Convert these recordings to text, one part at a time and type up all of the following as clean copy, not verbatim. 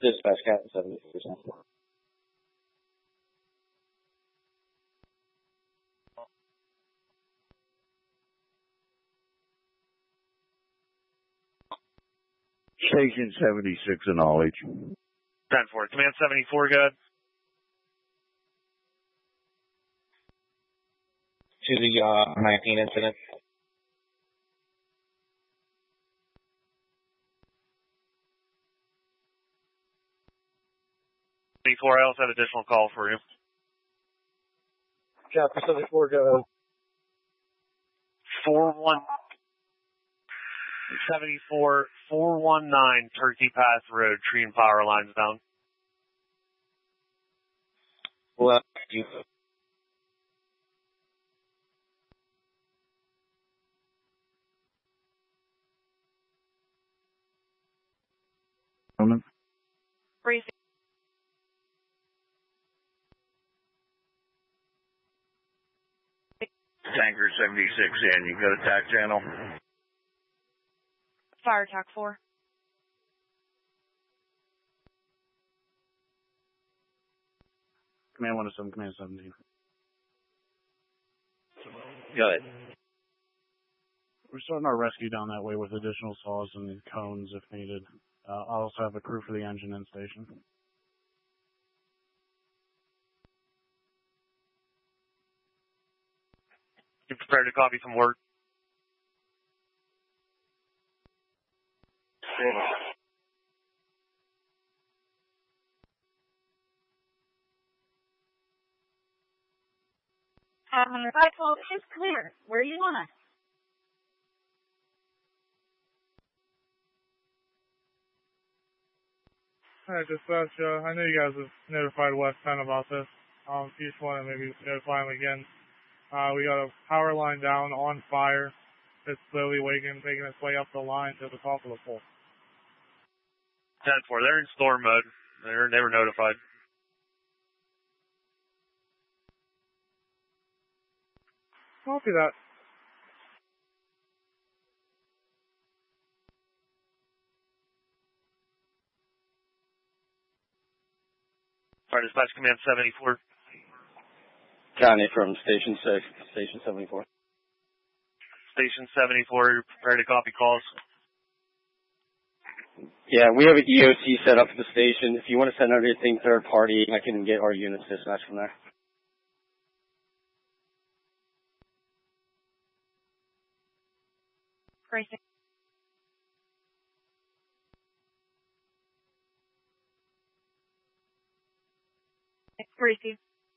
Dispatch Captain 70%. Station 76 in knowledge. 10-4. Command 74, go ahead. To the 19 incident. I also have additional call for you. Captain 74, go ahead. 419 Turkey Pass Road, tree and power lines down. Left, you. Briefing. Tanker 76 in. You got attack channel. Fire attack 4. Command 107, Command 17. Go ahead. We're starting our rescue down that way with additional saws and cones if needed. I also have a crew for the engine in station. You prepared to copy some work? On the 512 is clear. Where you want us? Alright, dispatch, I know you guys have notified West 10 about this. If you just want to maybe notify them again. We got a power line down on fire. It's slowly waking, making its way up the line to the top of the pole. 10-4, they're in storm mode. They were notified. Copy that. Fire dispatch command 74. County from Station 6, Station 74. Station 74, you're prepared to copy calls? Yeah, we have an EOC set up for the station. If you want to send out anything third party, I can get our units dispatched from there. Briefing. Briefing.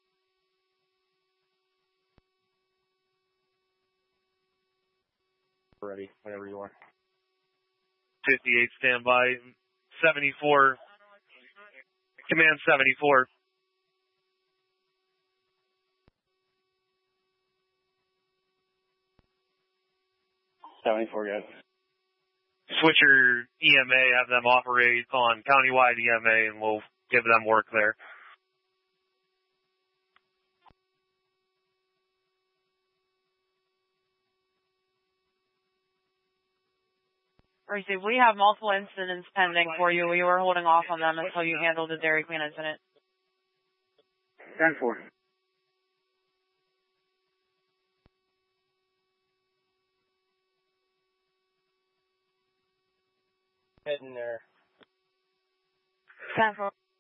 Ready, whenever you are. 58 standby. 74. Command 74. Guys. Switch your EMA, have them operate on countywide EMA, and we'll give them work there. Briefing. We have multiple incidents pending for you. We were holding off on them until you handled the Dairy Queen incident. 10-4. Heading there. 10-4.